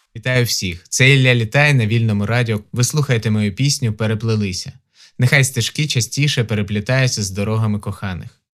Вітаю всіх! Це Ілля Літай на Вільному радіо. Ви слухаєте мою пісню «Переплелися». Нехай стежки частіше переплітаються з дорогами коханих.